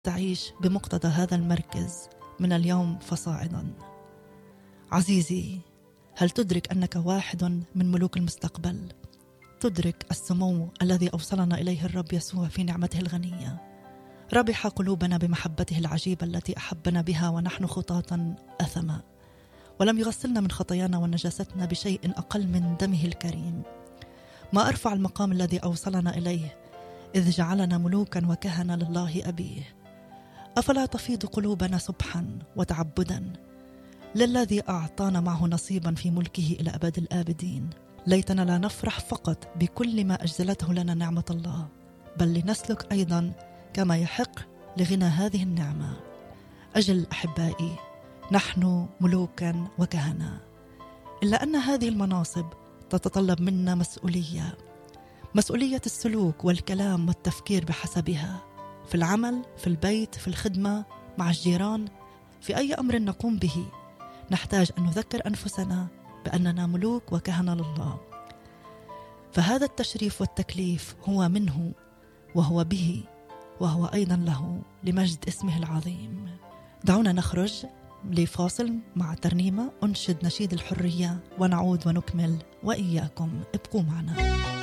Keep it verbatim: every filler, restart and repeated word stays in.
تعيش بمقتضى هذا المركز من اليوم فصاعدا. عزيزي، هل تدرك أنك واحد من ملوك المستقبل؟ تدرك السمو الذي أوصلنا إليه الرب يسوع في نعمته الغنية. ربح قلوبنا بمحبته العجيبة التي أحبنا بها ونحن خطاة أثما، ولم يغسلنا من خطايانا ونجاستنا بشيء أقل من دمه الكريم. ما أرفع المقام الذي أوصلنا إليه، إذ جعلنا ملوكا وكهنة لله أبيه. أفلا تفيض قلوبنا سبحا وتعبدا للذي أعطانا معه نصيبا في ملكه إلى أبد الآبدين. ليتنا لا نفرح فقط بكل ما أجزلته لنا نعمة الله، بل لنسلك أيضا كما يحق لغنى هذه النعمة. أجل أحبائي، نحن ملوكا وكهنة، إلا أن هذه المناصب تتطلب منا مسؤولية، مسؤولية السلوك والكلام والتفكير بحسبها، في العمل، في البيت، في الخدمة، مع الجيران، في أي أمر نقوم به. نحتاج أن نذكر أنفسنا بأننا ملوك وكهنة لله. فهذا التشريف والتكليف هو منه وهو به وهو أيضا له، لمجد اسمه العظيم. دعونا نخرج لفاصل مع ترنيمة أنشد نشيد الحرية ونعود ونكمل، وإياكم ابقوا معنا.